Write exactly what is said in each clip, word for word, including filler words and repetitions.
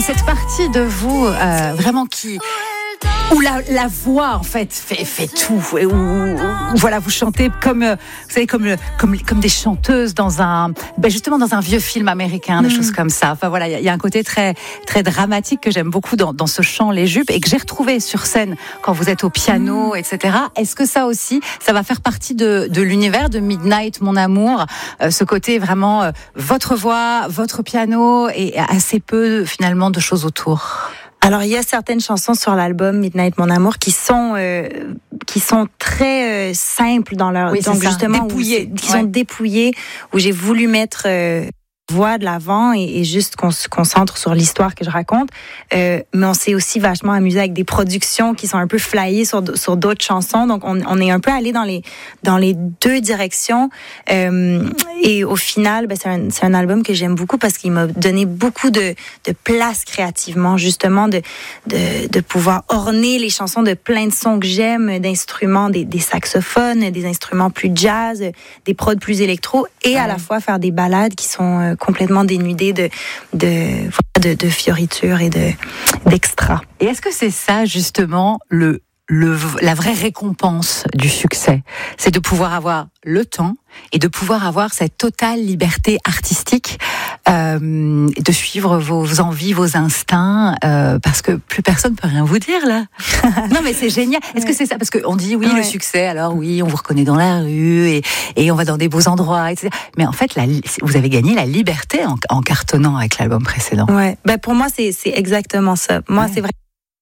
cette partie de vous euh, vraiment qui où la, la voix en fait fait, fait tout, et où, où voilà vous chantez comme euh, vous savez comme comme comme des chanteuses dans un ben justement dans un vieux film américain, des mmh. choses comme ça. Enfin voilà, il y, y a un côté très très dramatique que j'aime beaucoup dans, dans ce chant Les Jupes et que j'ai retrouvé sur scène quand vous êtes au piano, mmh. et cetera. Est-ce que ça aussi, ça va faire partie de de l'univers de Midnight, mon amour, euh, ce côté vraiment euh, votre voix, votre piano et assez peu finalement de choses autour? Alors il y a certaines chansons sur l'album Midnight Mon Amour qui sont euh, qui sont très euh, simples dans leur oui, donc justement dépouillées, qui ouais. sont dépouillées, où j'ai voulu mettre euh, voix de l'avant et, et juste qu'on se concentre sur l'histoire que je raconte. Euh, mais on s'est aussi vachement amusé avec des productions qui sont un peu flyées sur sur d'autres chansons. Donc on, on est un peu allé dans les dans les deux directions. Euh, et au final, ben c'est un c'est un album que j'aime beaucoup parce qu'il m'a donné beaucoup de de place créativement, justement de de de pouvoir orner les chansons de plein de sons que j'aime, d'instruments, des des saxophones, des instruments plus jazz, des prods plus électro, et ouais. à la fois faire des ballades qui sont euh, complètement dénudées de de de, de fioritures et de d'extra. Et est-ce que c'est ça justement le Le, la vraie récompense du succès, c'est de pouvoir avoir le temps et de pouvoir avoir cette totale liberté artistique, euh, de suivre vos envies, vos instincts, euh, parce que plus personne peut rien vous dire là. Non mais c'est génial. Est-ce ouais. que c'est ça? Parce qu'on dit oui, ouais. le succès, alors oui, on vous reconnaît dans la rue et, et on va dans des beaux endroits, et cetera. Mais en fait, la, vous avez gagné la liberté en, en cartonnant avec l'album précédent. Ouais. Ben pour moi, c'est, c'est exactement ça. Moi, ouais. c'est vrai.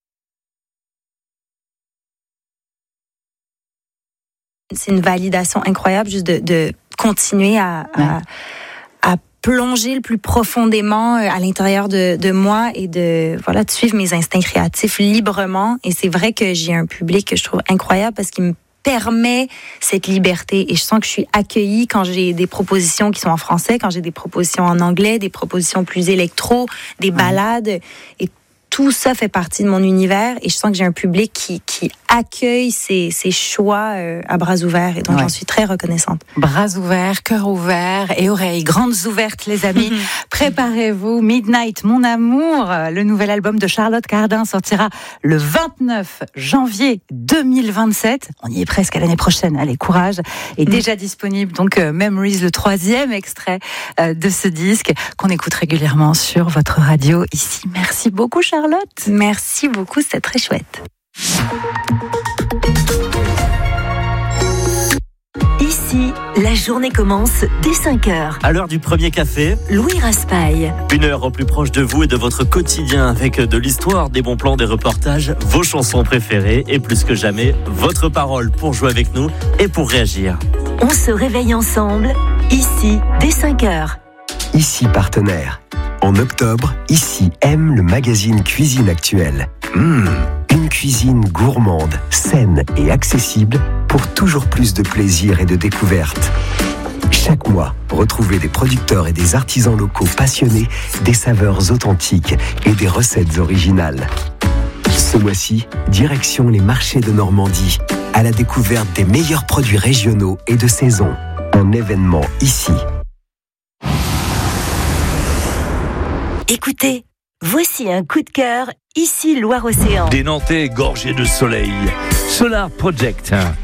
C'est une validation incroyable juste de, de continuer à, ouais. à, à plonger le plus profondément à l'intérieur de, de moi et de, voilà, de suivre mes instincts créatifs librement. Et c'est vrai que j'ai un public que je trouve incroyable parce qu'il me permet cette liberté et je sens que je suis accueillie quand j'ai des propositions qui sont en français, quand j'ai des propositions en anglais, des propositions plus électro, des ballades, ouais. et tout ça fait partie de mon univers et je sens que j'ai un public qui, qui accueille ces, ces choix euh, à bras ouverts et donc ouais. j'en suis très reconnaissante. Bras ouverts, cœur ouvert et oreilles grandes ouvertes, les amis. Préparez-vous, Midnight, mon amour. Le nouvel album de Charlotte Cardin sortira le vingt-neuf janvier deux mille vingt-sept. On y est presque à l'année prochaine. Allez, courage. Est déjà disponible, donc euh, Memories, le troisième extrait euh, de ce disque qu'on écoute régulièrement sur votre radio ici. Merci beaucoup, Charlotte. Charlotte. Merci beaucoup, c'était très chouette. Ici, la journée commence dès cinq heures. À l'heure du premier café, Louis Raspail. Une heure au plus proche de vous et de votre quotidien avec de l'histoire, des bons plans, des reportages, vos chansons préférées et plus que jamais, votre parole pour jouer avec nous et pour réagir. On se réveille ensemble, ici, dès cinq heures. Ici partenaire. En octobre, Ici aime le magazine Cuisine Actuelle. Mmh, une cuisine gourmande, saine et accessible pour toujours plus de plaisir et de découverte. Chaque mois, retrouvez des producteurs et des artisans locaux passionnés, des saveurs authentiques et des recettes originales. Ce mois-ci, direction les marchés de Normandie, à la découverte des meilleurs produits régionaux et de saison. Un événement ici. Écoutez, voici un coup de cœur, ici Loire-Océan. Des Nantais gorgés de soleil. Solar Project.